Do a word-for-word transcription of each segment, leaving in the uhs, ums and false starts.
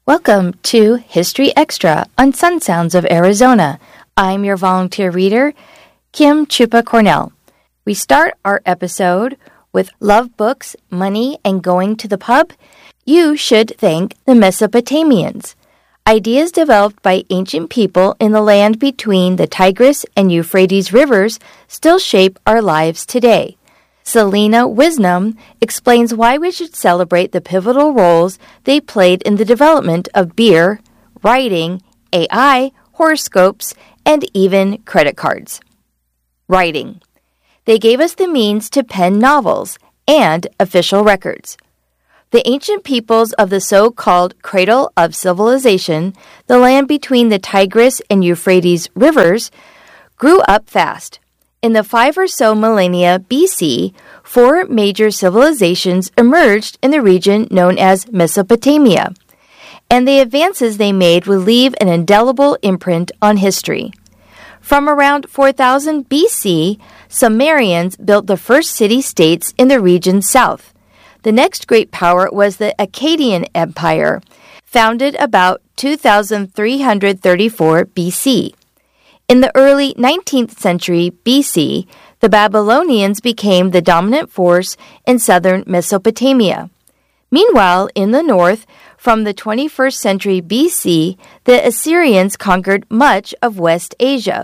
Welcome to History Extra on Sun Sounds of Arizona. I'm your volunteer reader, Kim Chupa Cornell. We start our episode with Love Books, Money, and Going to the Pub. You should thank the Mesopotamians. Ideas developed by ancient people in the land between the Tigris and Euphrates rivers still shape our lives today. Selena Wisnum explains why we should celebrate the pivotal roles they played in the development of beer, writing, A I, horoscopes, and even credit cards. Writing. They gave us the means to pen novels and official records. The ancient peoples of the so-called cradle of civilization, the land between the Tigris and Euphrates rivers, grew up fast. In the five or so millennia B C, four major civilizations emerged in the region known as Mesopotamia, and the advances they made would leave an indelible imprint on history. From around four thousand B C, Sumerians built the first city-states in the region's south. The next great power was the Akkadian Empire, founded about two thousand three hundred thirty-four B C. In the early nineteenth century B C, the Babylonians became the dominant force in southern Mesopotamia. Meanwhile, in the north, from the twenty-first century B C, the Assyrians conquered much of West Asia.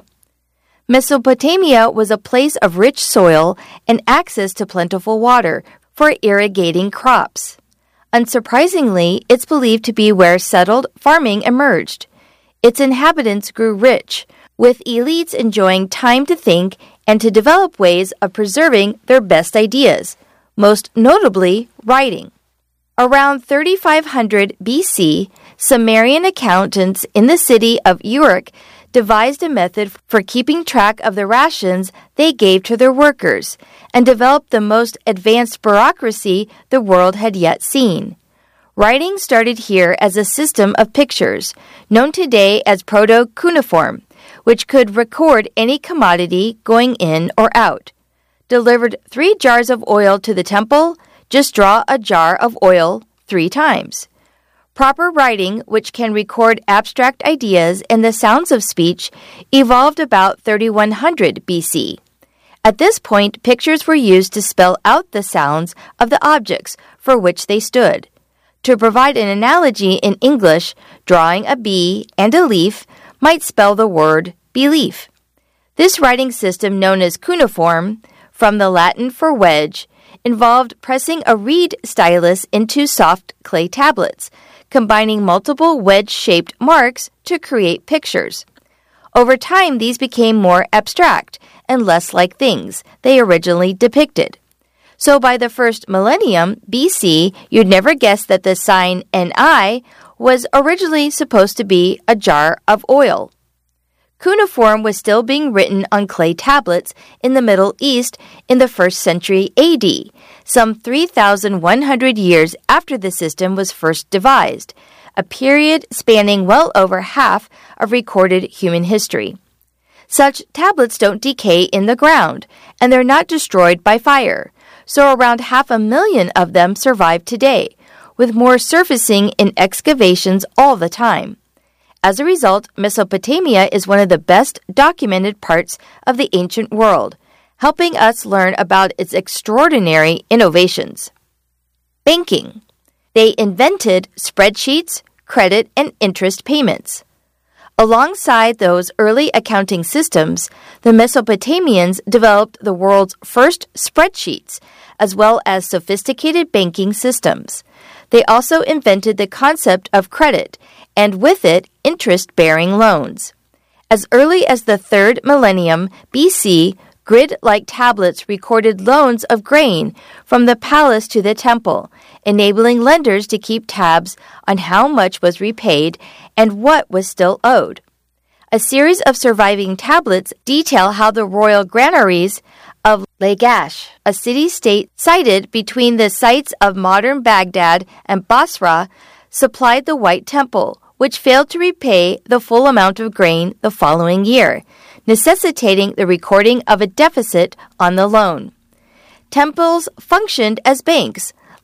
Mesopotamia was a place of rich soil and access to plentiful water for irrigating crops. Unsurprisingly, it's believed to be where settled farming emerged. Its inhabitants grew rich, with elites enjoying time to think and to develop ways of preserving their best ideas, most notably writing. Around thirty-five hundred B C, Sumerian accountants in the city of Uruk devised a method for keeping track of the rations they gave to their workers and developed the most advanced bureaucracy the world had yet seen. Writing started here as a system of pictures, known today as proto-cuneiform, which could record any commodity going in or out. Delivered three jars of oil to the temple, just draw a jar of oil three times. Proper writing, which can record abstract ideas and the sounds of speech, evolved about thirty-one hundred B C. At this point, pictures were used to spell out the sounds of the objects for which they stood. To provide an analogy in English, drawing a bee and a leaf might spell the word belief. This writing system, known as cuneiform, from the Latin for wedge, involved pressing a reed stylus into soft clay tablets, combining multiple wedge-shaped marks to create pictures. Over time, these became more abstract and less like things they originally depicted. So by the first millennium B C, you'd never guess that the sign N I was originally supposed to be a jar of oil. Cuneiform was still being written on clay tablets in the Middle East in the first century A D, some three thousand one hundred years after the system was first devised, a period spanning well over half of recorded human history. Such tablets don't decay in the ground, and they're not destroyed by fire, so around half a million of them survive today, with more surfacing in excavations all the time. As a result, Mesopotamia is one of the best documented parts of the ancient world, helping us learn about its extraordinary innovations. Banking. They invented spreadsheets, credit, and interest payments. Alongside those early accounting systems, the Mesopotamians developed the world's first spreadsheets, as well as sophisticated banking systems. They also invented the concept of credit, and with it, interest-bearing loans. As early as the third millennium B C, grid-like tablets recorded loans of grain from the palace to the temple, enabling lenders to keep tabs on how much was repaid and what was still owed. A series of surviving tablets detail how the royal granaries of Lagash, a city-state sited between the sites of modern Baghdad and Basra, supplied the White Temple, which failed to repay the full amount of grain the following year, necessitating the recording of a deficit on the loan. Temples functioned as banks,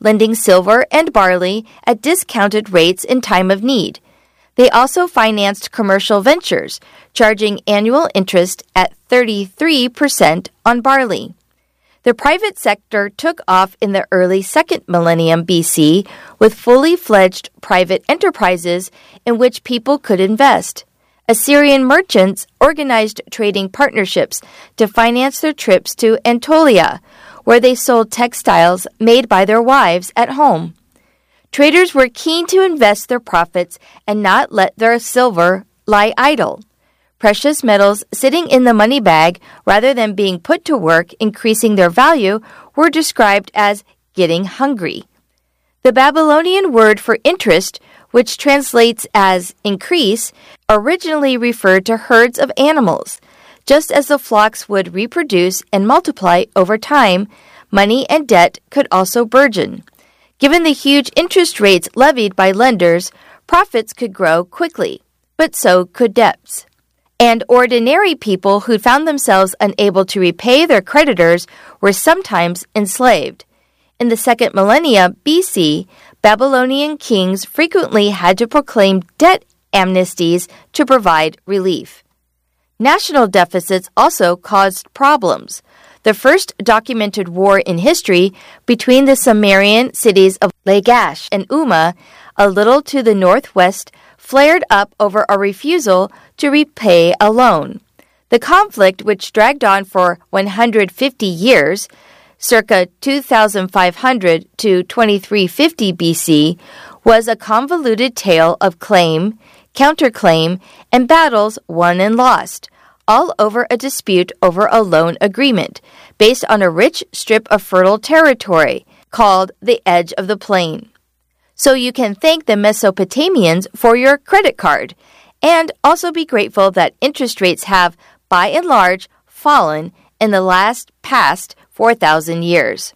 lending silver and barley at discounted rates in time of need. They also financed commercial ventures, charging annual interest at thirty-three percent on barley. The private sector took off in the early second millennium B C with fully fledged private enterprises in which people could invest. Assyrian merchants organized trading partnerships to finance their trips to Anatolia, where they sold textiles made by their wives at home. Traders were keen to invest their profits and not let their silver lie idle. Precious metals sitting in the money bag rather than being put to work increasing their value were described as getting hungry. The Babylonian word for interest, which translates as increase, originally referred to herds of animals. Just as the flocks would reproduce and multiply over time, money and debt could also burgeon. Given the huge interest rates levied by lenders, profits could grow quickly, but so could debts. And ordinary people who found themselves unable to repay their creditors were sometimes enslaved. In the second millennia B C, Babylonian kings frequently had to proclaim debt amnesties to provide relief. National deficits also caused problems. The first documented war in history between the Sumerian cities of Lagash and Umma, a little to the northwest, flared up over a refusal to repay a loan. The conflict, which dragged on for one hundred fifty years, circa two thousand five hundred to twenty-three fifty B C, was a convoluted tale of claim, counterclaim, and battles won and lost, all over a dispute over a loan agreement based on a rich strip of fertile territory called the Edge of the Plain. So you can thank the Mesopotamians for your credit card, and also be grateful that interest rates have, by and large, fallen in the last past four thousand years.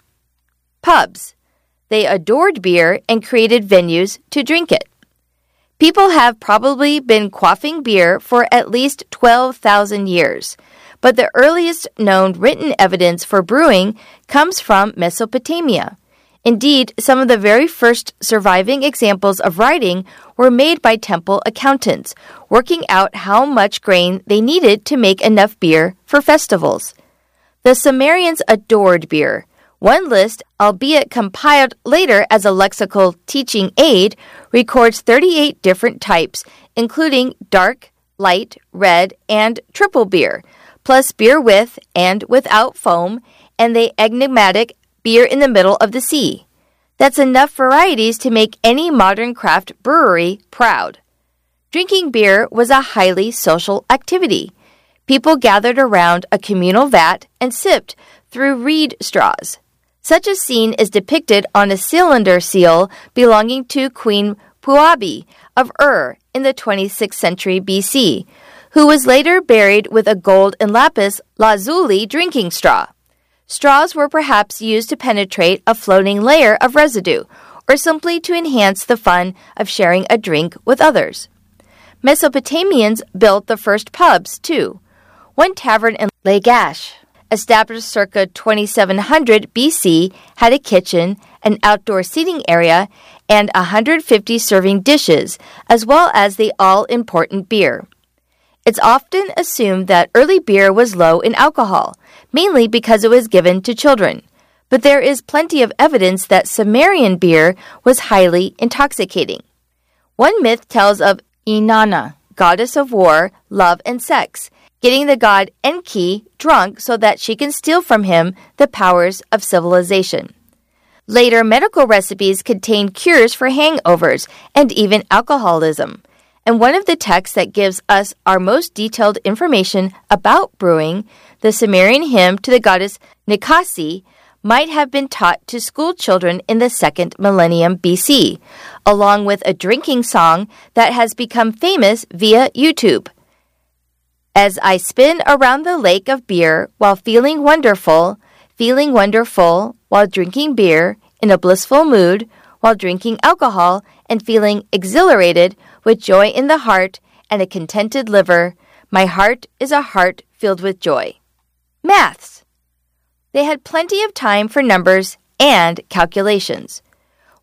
Pubs. They adored beer and created venues to drink it. People have probably been quaffing beer for at least twelve thousand years, but the earliest known written evidence for brewing comes from Mesopotamia. Indeed, some of the very first surviving examples of writing were made by temple accountants, working out how much grain they needed to make enough beer for festivals. The Sumerians adored beer. One list, albeit compiled later as a lexical teaching aid, records thirty-eight different types, including dark, light, red, and triple beer, plus beer with and without foam, and the enigmatic beer in the middle of the sea. That's enough varieties to make any modern craft brewery proud. Drinking beer was a highly social activity. People gathered around a communal vat and sipped through reed straws. Such a scene is depicted on a cylinder seal belonging to Queen Puabi of Ur in the twenty-sixth century B C, who was later buried with a gold and lapis lazuli drinking straw. Straws were perhaps used to penetrate a floating layer of residue, or simply to enhance the fun of sharing a drink with others. Mesopotamians built the first pubs, too. One tavern in Lagash, established circa twenty-seven hundred B C, had a kitchen, an outdoor seating area, and one hundred fifty serving dishes, as well as the all-important beer. It's often assumed that early beer was low in alcohol, mainly because it was given to children. But there is plenty of evidence that Sumerian beer was highly intoxicating. One myth tells of Inanna, goddess of war, love, and sex, getting the god Enki drunk so that she can steal from him the powers of civilization. Later medical recipes contain cures for hangovers and even alcoholism. And one of the texts that gives us our most detailed information about brewing, the Sumerian hymn to the goddess Nikasi, might have been taught to school children in the second millennium B C, along with a drinking song that has become famous via YouTube. As I spin around the lake of beer while feeling wonderful, feeling wonderful while drinking beer, in a blissful mood, while drinking alcohol, and feeling exhilarated with joy in the heart and a contented liver, my heart is a heart filled with joy. Maths. They had plenty of time for numbers and calculations.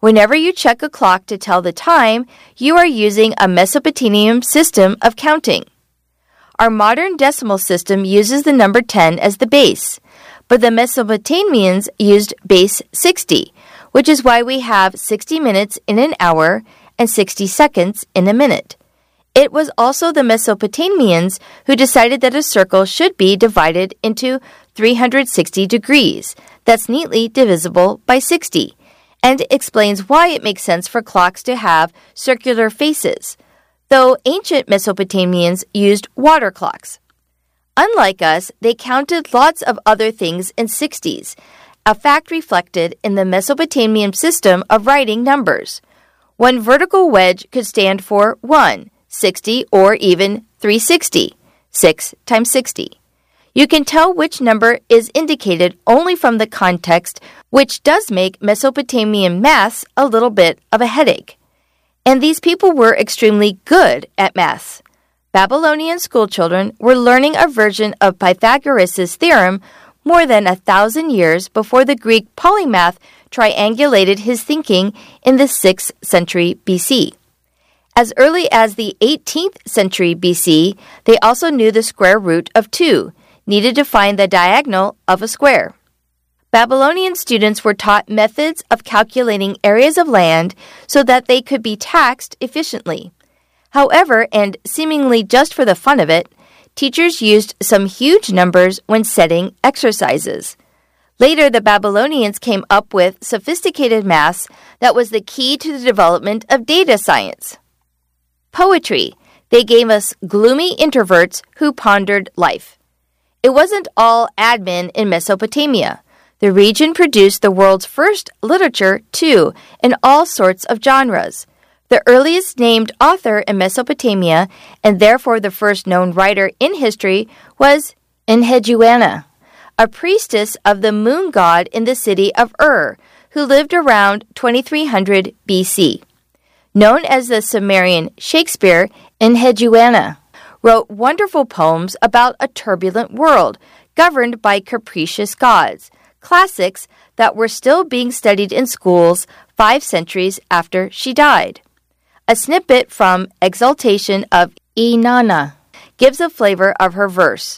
Whenever you check a clock to tell the time, you are using a Mesopotamian system of counting. Our modern decimal system uses the number ten as the base, but the Mesopotamians used base sixty, which is why we have sixty minutes in an hour and sixty seconds in a minute. It was also the Mesopotamians who decided that a circle should be divided into three hundred sixty degrees. That's neatly divisible by sixty, and explains why it makes sense for clocks to have circular faces, though ancient Mesopotamians used water clocks. Unlike us, they counted lots of other things in sixties, a fact reflected in the Mesopotamian system of writing numbers. One vertical wedge could stand for one, sixty, or even three hundred sixty, six times sixty. You can tell which number is indicated only from the context, which does make Mesopotamian maths a little bit of a headache. And these people were extremely good at maths. Babylonian schoolchildren were learning a version of Pythagoras' theorem more than a thousand years before the Greek polymath triangulated his thinking in the sixth century B C. As early as the eighteenth century B C, they also knew the square root of two, needed to find the diagonal of a square. Babylonian students were taught methods of calculating areas of land so that they could be taxed efficiently. However, and seemingly just for the fun of it, teachers used some huge numbers when setting exercises. Later, the Babylonians came up with sophisticated maths that was the key to the development of data science. Poetry. They gave us gloomy introverts who pondered life. It wasn't all admin in Mesopotamia. The region produced the world's first literature, too, in all sorts of genres. The earliest named author in Mesopotamia, and therefore the first known writer in history, was Enheduanna, a priestess of the moon god in the city of Ur, who lived around twenty-three hundred B C. Known as the Sumerian Shakespeare, Enheduanna wrote wonderful poems about a turbulent world governed by capricious gods, classics that were still being studied in schools five centuries after she died. A snippet from Exaltation of Inanna gives a flavor of her verse.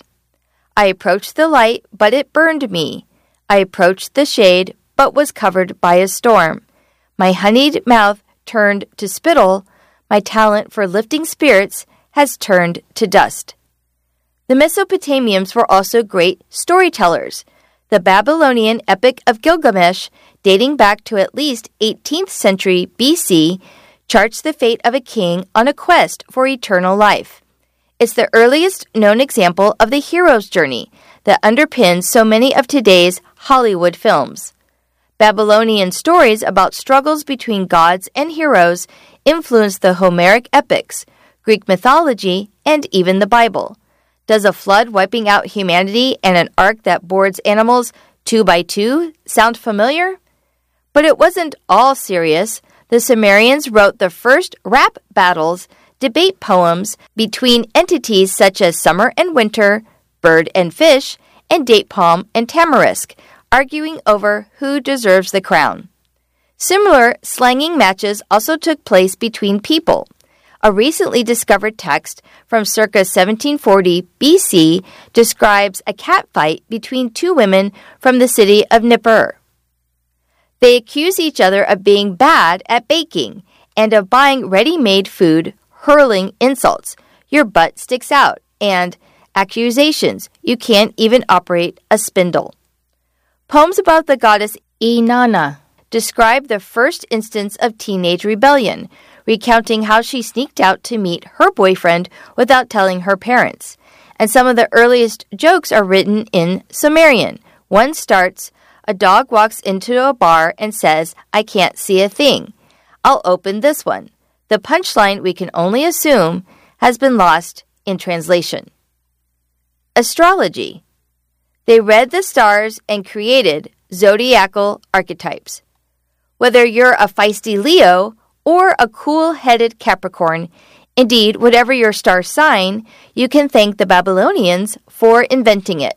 I approached the light, but it burned me. I approached the shade, but was covered by a storm. My honeyed mouth turned to spittle. My talent for lifting spirits has turned to dust. The Mesopotamians were also great storytellers. The Babylonian Epic of Gilgamesh, dating back to at least eighteenth century B C, charts the fate of a king on a quest for eternal life. It's the earliest known example of the hero's journey that underpins so many of today's Hollywood films. Babylonian stories about struggles between gods and heroes influenced the Homeric epics, Greek mythology, and even the Bible. Does a flood wiping out humanity and an ark that boards animals two by two sound familiar? But it wasn't all serious. The Sumerians wrote the first rap battles, debate poems between entities such as summer and winter, bird and fish, and date palm and tamarisk, arguing over who deserves the crown. Similar slanging matches also took place between people. A recently discovered text from circa seventeen forty B C describes a catfight between two women from the city of Nippur. They accuse each other of being bad at baking and of buying ready-made food, hurling insults, your butt sticks out, and accusations, you can't even operate a spindle. Poems about the goddess Inanna describe the first instance of teenage rebellion, recounting how she sneaked out to meet her boyfriend without telling her parents. And some of the earliest jokes are written in Sumerian. One starts, a dog walks into a bar and says, I can't see a thing. I'll open this one. The punchline, we can only assume, has been lost in translation. Astrology. They read the stars and created zodiacal archetypes. Whether you're a feisty Leo or a cool-headed Capricorn, indeed, whatever your star sign, you can thank the Babylonians for inventing it.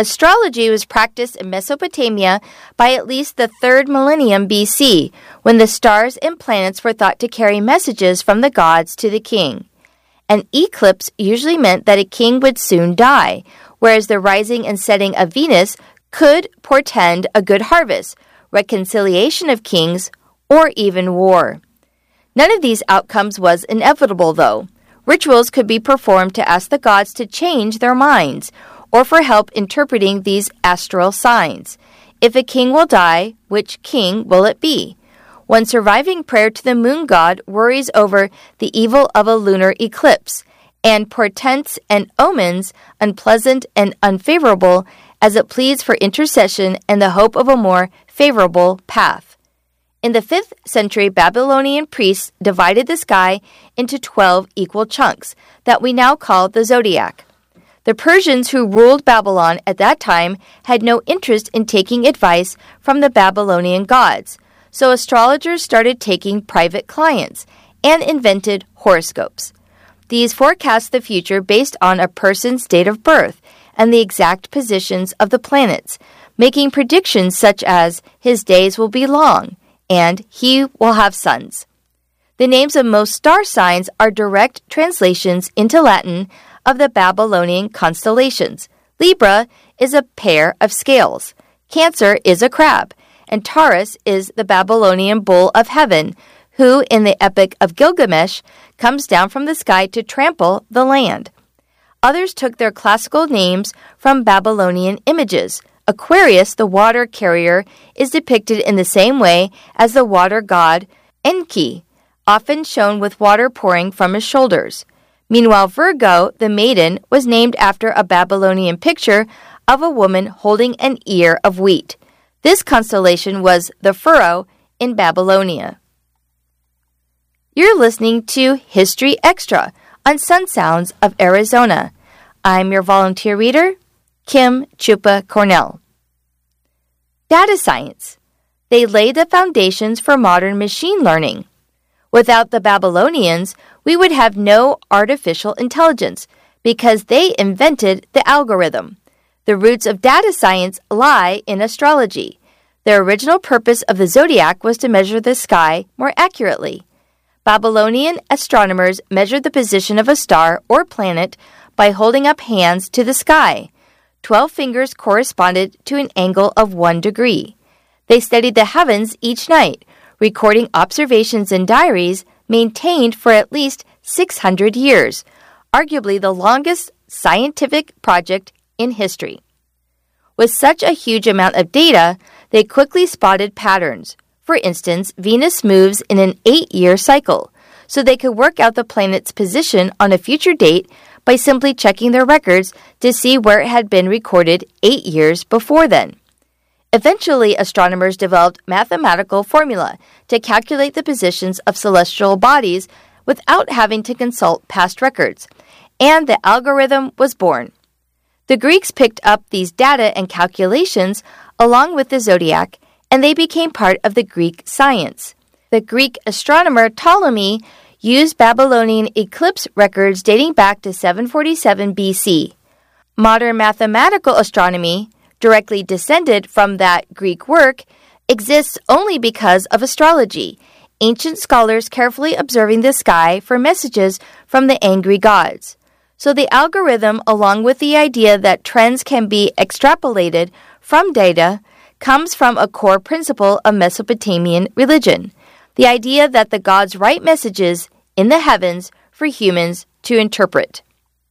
Astrology was practiced in Mesopotamia by at least the third millennium B C, when the stars and planets were thought to carry messages from the gods to the king. An eclipse usually meant that a king would soon die, whereas the rising and setting of Venus could portend a good harvest, reconciliation of kings, or even war. None of these outcomes was inevitable, though. Rituals could be performed to ask the gods to change their minds, or for help interpreting these astral signs. If a king will die, which king will it be? One surviving prayer to the moon god worries over the evil of a lunar eclipse, and portents and omens unpleasant and unfavorable as it pleads for intercession and the hope of a more favorable path. In the fifth century, Babylonian priests divided the sky into twelve equal chunks that we now call the zodiac. The Persians who ruled Babylon at that time had no interest in taking advice from the Babylonian gods, so astrologers started taking private clients and invented horoscopes. These forecast the future based on a person's date of birth and the exact positions of the planets, making predictions such as his days will be long and he will have sons. The names of most star signs are direct translations into Latin of the Babylonian constellations. Libra is a pair of scales, Cancer is a crab, and Taurus is the Babylonian bull of heaven, who, in the Epic of Gilgamesh, comes down from the sky to trample the land. Others took their classical names from Babylonian images. Aquarius, the water carrier, is depicted in the same way as the water god Enki, often shown with water pouring from his shoulders. Meanwhile, Virgo, the maiden, was named after a Babylonian picture of a woman holding an ear of wheat. This constellation was the furrow in Babylonia. You're listening to History Extra on Sun Sounds of Arizona. I'm your volunteer reader, Kim Chupa Cornell. Data science. They laid the foundations for modern machine learning. Without the Babylonians, we would have no artificial intelligence because they invented the algorithm. The roots of data science lie in astrology. The original purpose of the zodiac was to measure the sky more accurately. Babylonian astronomers measured the position of a star or planet by holding up hands to the sky. Twelve fingers corresponded to an angle of one degree. They studied the heavens each night, recording observations in diaries maintained for at least six hundred years, arguably the longest scientific project in history. With such a huge amount of data, they quickly spotted patterns. For instance, Venus moves in an eight-year cycle, so they could work out the planet's position on a future date by simply checking their records to see where it had been recorded eight years before then. Eventually, astronomers developed mathematical formula to calculate the positions of celestial bodies without having to consult past records, and the algorithm was born. The Greeks picked up these data and calculations along with the zodiac, and they became part of the Greek science. The Greek astronomer Ptolemy used Babylonian eclipse records dating back to seven forty-seven B C. Modern mathematical astronomy, directly descended from that Greek work, exists only because of astrology, ancient scholars carefully observing the sky for messages from the angry gods. So the algorithm, along with the idea that trends can be extrapolated from data, comes from a core principle of Mesopotamian religion, the idea that the gods write messages in the heavens for humans to interpret.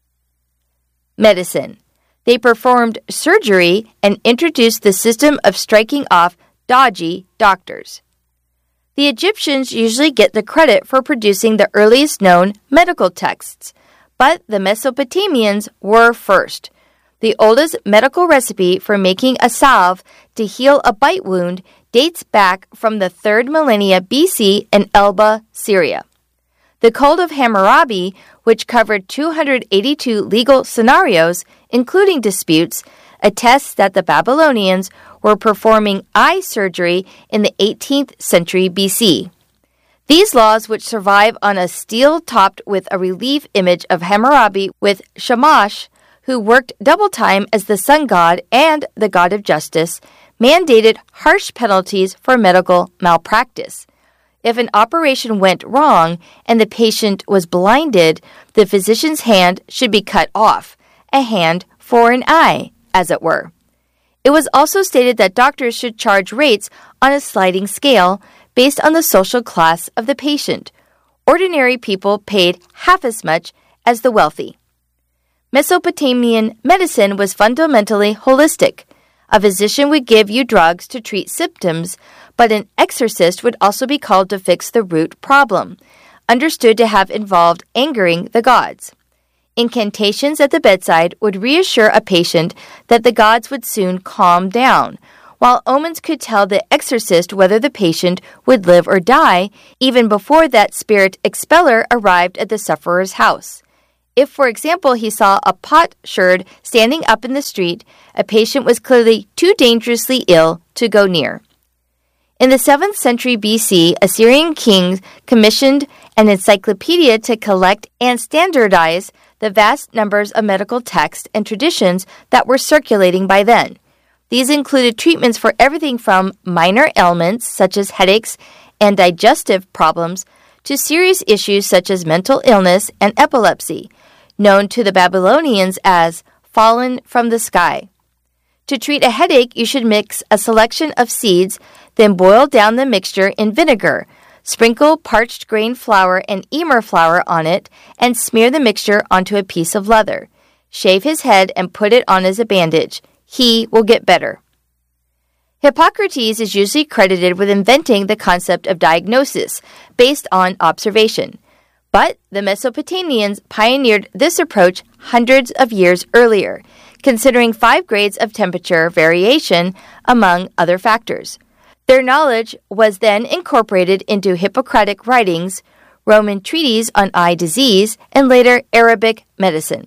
Medicine. They performed surgery and introduced the system of striking off dodgy doctors. The Egyptians usually get the credit for producing the earliest known medical texts, but the Mesopotamians were first. The oldest medical recipe for making a salve to heal a bite wound dates back from the third millennia B C in Elba, Syria. The Code of Hammurabi, which covered two hundred eighty-two legal scenarios, including disputes, attests that the Babylonians were performing eye surgery in the eighteenth century B C. These laws, which survive on a stele topped with a relief image of Hammurabi with Shamash, who worked double time as the sun god and the god of justice, mandated harsh penalties for medical malpractice. If an operation went wrong and the patient was blinded, the physician's hand should be cut off, a hand for an eye, as it were. It was also stated that doctors should charge rates on a sliding scale based on the social class of the patient. Ordinary people paid half as much as the wealthy. Mesopotamian medicine was fundamentally holistic. A physician would give you drugs to treat symptoms, but an exorcist would also be called to fix the root problem, understood to have involved angering the gods. Incantations at the bedside would reassure a patient that the gods would soon calm down, while omens could tell the exorcist whether the patient would live or die even before that spirit expeller arrived at the sufferer's house. If, for example, he saw a potsherd standing up in the street, a patient was clearly too dangerously ill to go near. In the seventh century B C, Assyrian kings commissioned an encyclopedia to collect and standardize the vast numbers of medical texts and traditions that were circulating by then. These included treatments for everything from minor ailments, such as headaches and digestive problems, to serious issues such as mental illness and epilepsy, known to the Babylonians as fallen from the sky. To treat a headache, you should mix a selection of seeds, then boil down the mixture in vinegar. Sprinkle parched grain flour and emmer flour on it, and smear the mixture onto a piece of leather. Shave his head and put it on as a bandage. He will get better. Hippocrates is usually credited with inventing the concept of diagnosis based on observation. But the Mesopotamians pioneered this approach hundreds of years earlier, considering five grades of temperature variation among other factors. Their knowledge was then incorporated into Hippocratic writings, Roman treatises on eye disease, and later Arabic medicine.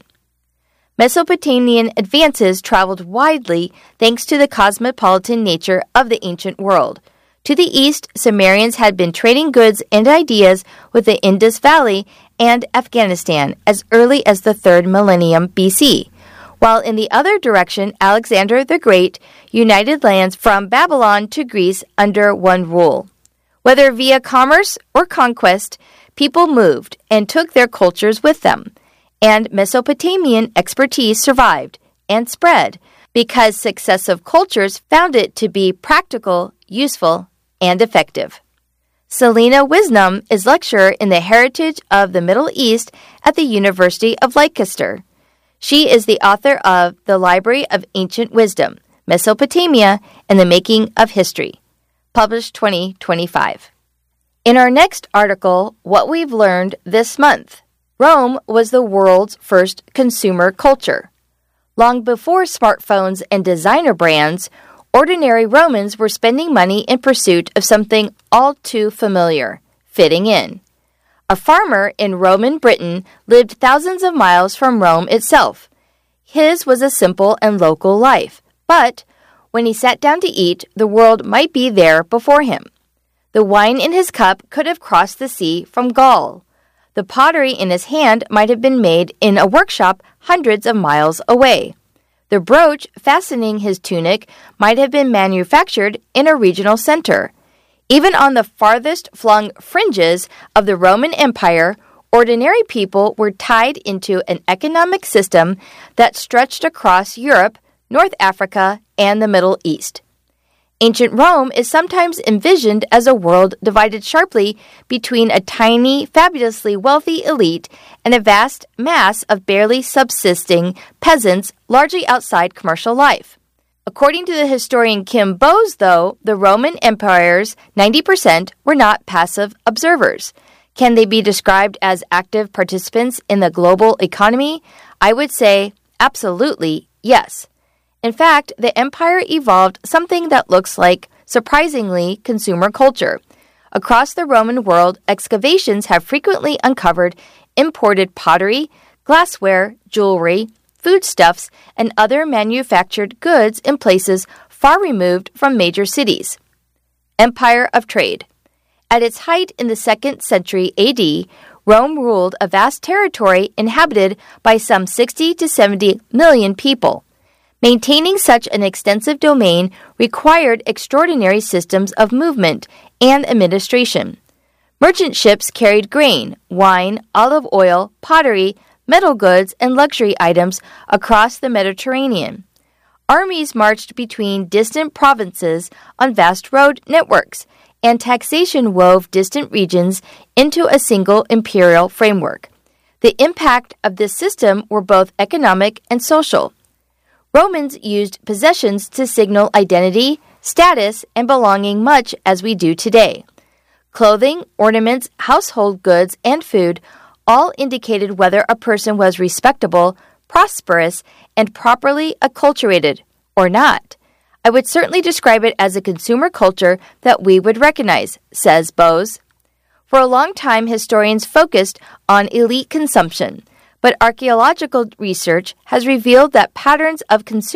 Mesopotamian advances traveled widely thanks to the cosmopolitan nature of the ancient world. To the east, Sumerians had been trading goods and ideas with the Indus Valley and Afghanistan as early as the third millennium B C, while in the other direction, Alexander the Great united lands from Babylon to Greece under one rule. Whether via commerce or conquest, people moved and took their cultures with them, and Mesopotamian expertise survived and spread because successive cultures found it to be practical, useful, and effective. Selena Wisdom is lecturer in the Heritage of the Middle East at the University of Leicester. She is the author of The Library of Ancient Wisdom, Mesopotamia and the Making of History, published twenty twenty-five. In our next article, What We've Learned This Month, Rome was the world's first consumer culture. Long before smartphones and designer brands, ordinary Romans were spending money in pursuit of something all too familiar, fitting in. A farmer in Roman Britain lived thousands of miles from Rome itself. His was a simple and local life, but when he sat down to eat, the world might be there before him. The wine in his cup could have crossed the sea from Gaul. The pottery in his hand might have been made in a workshop hundreds of miles away. The brooch fastening his tunic might have been manufactured in a regional center. Even on the farthest flung fringes of the Roman Empire, ordinary people were tied into an economic system that stretched across Europe, North Africa, and the Middle East. Ancient Rome is sometimes envisioned as a world divided sharply between a tiny, fabulously wealthy elite and a vast mass of barely subsisting peasants largely outside commercial life. According to the historian Kim Bowes, though, the Roman Empire's ninety percent were not passive observers. Can they be described as active participants in the global economy? I would say absolutely yes. In fact, the empire evolved something that looks like, surprisingly, consumer culture. Across the Roman world, excavations have frequently uncovered imported pottery, glassware, jewelry, foodstuffs, and other manufactured goods in places far removed from major cities. Empire of Trade. At its height in the second century A D, Rome ruled a vast territory inhabited by some sixty to seventy million people. Maintaining such an extensive domain required extraordinary systems of movement and administration. Merchant ships carried grain, wine, olive oil, pottery, metal goods, and luxury items across the Mediterranean. Armies marched between distant provinces on vast road networks, and taxation wove distant regions into a single imperial framework. The impact of this system were both economic and social. Romans used possessions to signal identity, status, and belonging much as we do today. Clothing, ornaments, household goods, and food all indicated whether a person was respectable, prosperous, and properly acculturated or not. I would certainly describe it as a consumer culture that we would recognize, says Bose. For a long time, historians focused on elite consumption, but archaeological research has revealed that patterns of consumer